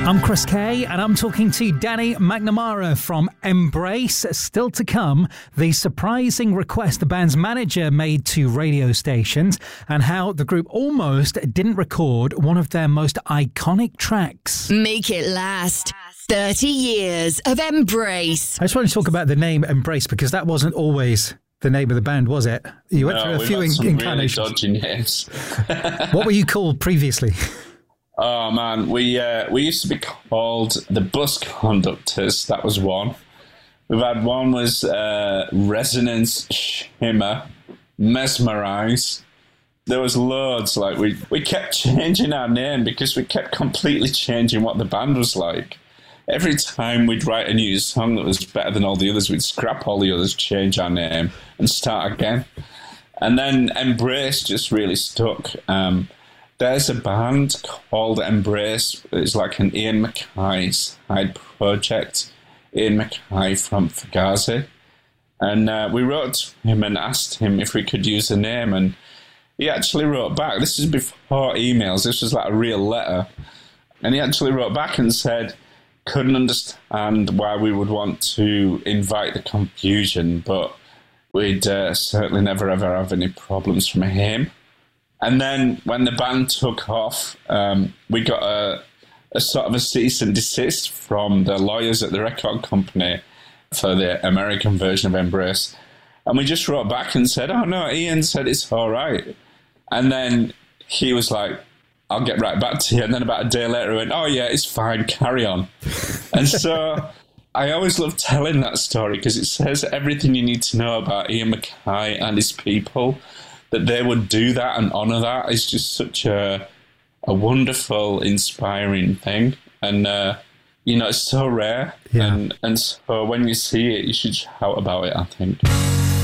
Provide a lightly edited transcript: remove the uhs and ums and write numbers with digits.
I'm Chris Kay, and I'm talking to Danny McNamara from Embrace. Still to come, the surprising request the band's manager made to radio stations and how the group almost didn't record one of their most iconic tracks. Make it last. 30 years of Embrace. I just want to talk about the name Embrace because that wasn't always the name of the band, was it? You went through a few incarnations. Really dodgy names. What were you called previously? Oh man, we used to be called the Bus Conductors. That was one. We've had one was Resonance, Shimmer, Mesmerize. There was loads. Like we kept changing our name because we kept completely changing what the band was like. Every time we'd write a new song that was better than all the others, we'd scrap all the others, change our name, and start again. And then Embrace just really stuck. There's a band called Embrace. It's like an Ian Mackay side project. Ian Mackay from Fugazi. And we wrote to him and asked him if we could use the name. And he actually wrote back. This is before emails. This was like a real letter. And he actually wrote back and said, couldn't understand why we would want to invite the confusion, but we'd certainly never ever have any problems from him. And then when the band took off, we got a sort of a cease and desist from the lawyers at the record company for the American version of Embrace. And we just wrote back and said, oh no, Ian said it's all right. And then he was like, I'll get right back to you. And then about a day later he went, oh yeah, it's fine, carry on. And so I always love telling that story because it says everything you need to know about Ian Mackay and his people. That they would do that and honour that is just such a wonderful, inspiring thing. And, it's so rare. Yeah. And so when you see it, you should shout about it, I think.